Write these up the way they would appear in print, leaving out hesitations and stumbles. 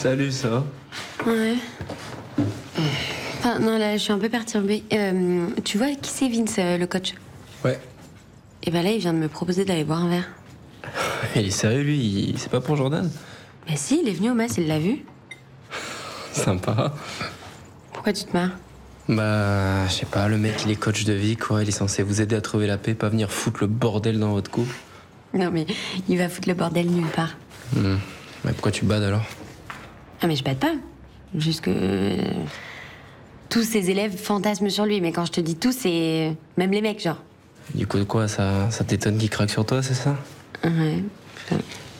Salut, ça va? Ouais. Enfin, non, là, je suis un peu perturbée. Tu vois qui c'est Vince, le coach? Ouais. Et ben là, il vient de me proposer d'aller boire un verre. Il est sérieux, lui? C'est pas pour Jordan? Bah si, il est venu au mas, il l'a vu. Sympa. Pourquoi tu te marres? Bah, je sais pas, le mec, il est coach de vie, quoi. Il est censé vous aider à trouver la paix, pas venir foutre le bordel dans votre couple. Non, mais il va foutre le bordel nulle part. Mais pourquoi tu bades alors? Ah, mais je bats pas. Juste que... tous ses élèves fantasment sur lui, mais quand je te dis tous, c'est... même les mecs, genre. Du coup, quoi, ça t'étonne qu'il craque sur toi, c'est ça? Ouais, putain.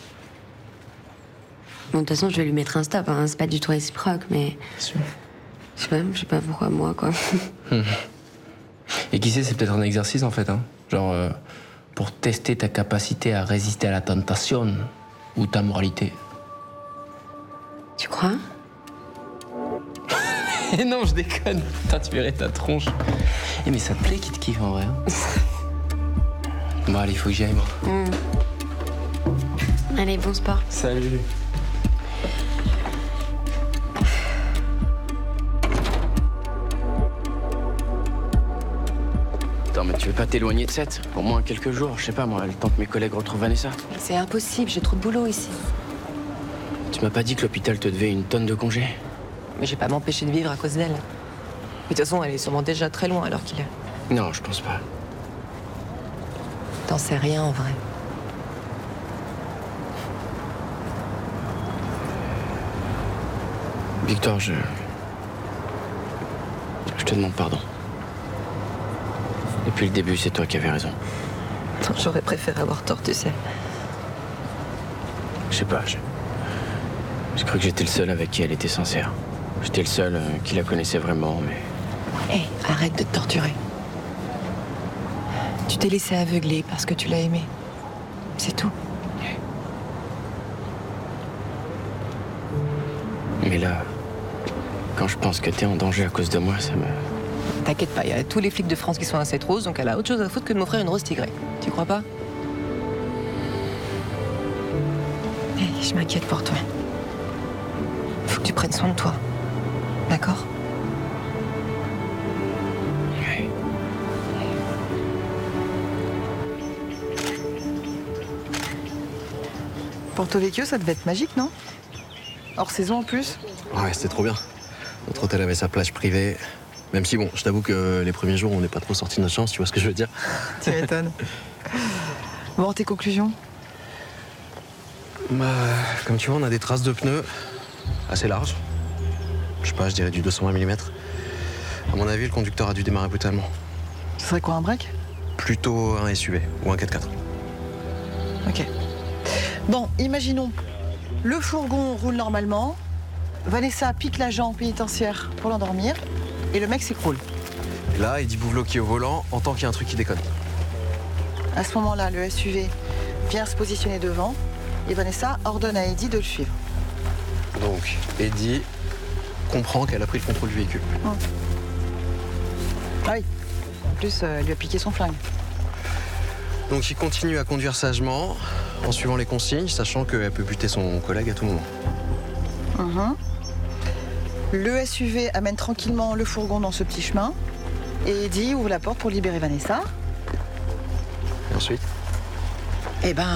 Bon, de toute façon, je vais lui mettre un stop, hein. C'est pas du tout réciproque, mais... Sûr. Je sais pas pourquoi moi, quoi. Et qui sait, c'est peut-être un exercice, en fait, hein. Genre, pour tester ta capacité à résister à la tentation ou ta moralité. Tu crois? Eh non, je déconne. Putain, tu verrais ta tronche. Eh, mais ça te plaît qu'il te kiffe, en vrai, hein. Bon, allez, il faut que j'y aille, moi. Allez, bon sport. Salut. Attends, mais tu veux pas t'éloigner de Seth? Au moins quelques jours, je sais pas moi, le temps que mes collègues retrouvent Vanessa. C'est impossible, j'ai trop de boulot ici. Tu m'as pas dit que l'hôpital te devait une tonne de congés? Mais je vais pas m'empêcher de vivre à cause d'elle. Mais de toute façon, elle est sûrement déjà très loin alors qu'il est. Non, je pense pas. T'en sais rien en vrai. Victor, je te demande pardon. Depuis le début, c'est toi qui avais raison. J'aurais préféré avoir tort, tu sais. Je sais pas, j'ai cru que j'étais le seul avec qui elle était sincère. J'étais le seul qui la connaissait vraiment, mais... Hé, arrête de te torturer. Tu t'es laissé aveugler parce que tu l'as aimé. C'est tout. Mais là, quand je pense que t'es en danger à cause de moi, ça me... T'inquiète pas, il y a tous les flics de France qui sont à cette rose, donc elle a autre chose à foutre que de m'offrir une rose tigrée. Tu crois pas? Hé, je m'inquiète pour toi. Faut que tu prennes soin de toi. D'accord? Ouais. Porto Vecchio, ça devait être magique, non? Hors saison en plus. Ouais, c'était trop bien. Notre hôtel avait sa plage privée. Même si, bon, je t'avoue que les premiers jours, on n'est pas trop sortis de notre chance, tu vois ce que je veux dire? Tu m'étonnes. Bon, tes conclusions? Bah, comme tu vois, on a des traces de pneus assez larges. Je sais pas, je dirais du 220 mm. À mon avis, le conducteur a dû démarrer brutalement. Ce serait quoi, un break? Plutôt un SUV ou un 4x4. Ok. Bon, imaginons. Le fourgon roule normalement. Vanessa pique l'agent pénitentiaire pour l'endormir. Et le mec s'écroule. Et là, Eddie Bouvelot qui est au volant entend qu'il y a un truc qui déconne. À ce moment-là, le SUV vient se positionner devant. Et Vanessa ordonne à Eddie de le suivre. Donc, Eddie comprend qu'elle a pris le contrôle du véhicule. Ah oui. En plus, elle lui a piqué son flingue. Donc, il continue à conduire sagement, en suivant les consignes, sachant qu'elle peut buter son collègue à tout moment. Le SUV amène tranquillement le fourgon dans ce petit chemin. Et Eddie ouvre la porte pour libérer Vanessa. Et ensuite? Eh ben...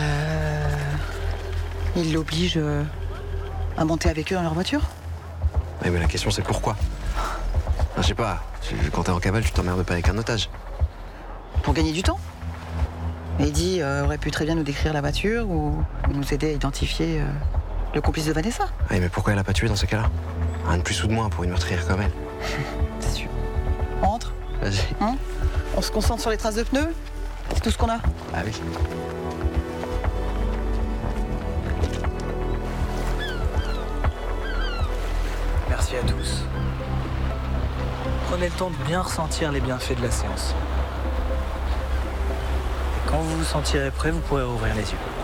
il l'oblige à monter avec eux dans leur voiture. Oui, mais la question, c'est pourquoi? Enfin, je sais pas, quand t'es en cavale, tu t'emmerdes pas avec un otage. Pour gagner du temps. Eddie aurait pu très bien nous décrire la voiture ou nous aider à identifier le complice de Vanessa. Oui, mais pourquoi elle a pas tué dans ce cas-là? Un de plus ou de moins pour une meurtrière comme elle. C'est sûr. On rentre? Vas-y. On se concentre sur les traces de pneus? C'est tout ce qu'on a? Ah oui. Merci à tous. Prenez le temps de bien ressentir les bienfaits de la séance. Et quand vous vous sentirez prêt, vous pourrez rouvrir les yeux.